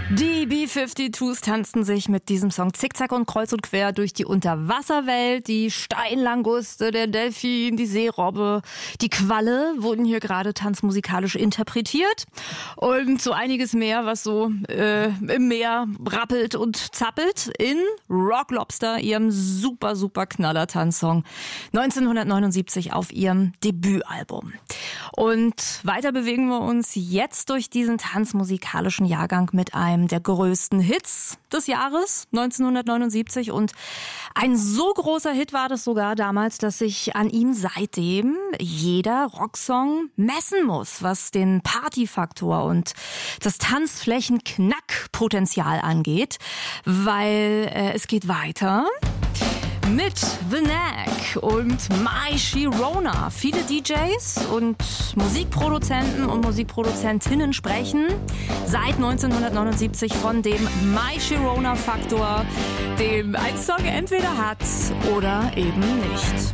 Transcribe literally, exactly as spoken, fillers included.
Die B zweiundfünfzigs tanzten sich mit diesem Song zickzack und kreuz und quer durch die Unterwasserwelt. Die Steinlanguste, der Delfin, die Seerobbe, die Qualle wurden hier gerade tanzmusikalisch interpretiert. Und so einiges mehr, was so äh, im Meer rappelt und zappelt in Rock Lobster, ihrem super, super Knaller-Tanzsong neunzehnhundertneunundsiebzig auf ihrem Debütalbum. Und weiter bewegen wir uns jetzt durch diesen tanzmusikalischen Jahrgang mit einem der größten Hits des Jahres neunzehnhundertneunundsiebzig. Und ein so großer Hit war das sogar damals, dass sich an ihm seitdem jeder Rocksong messen muss, was den Partyfaktor und das Tanzflächenknackpotenzial angeht, weil äh, es geht weiter mit The Knack und My Sharona. Viele D Js und Musikproduzenten und Musikproduzentinnen sprechen seit neunzehnhundertneunundsiebzig von dem My Sharona Faktor, den ein Song entweder hat oder eben nicht.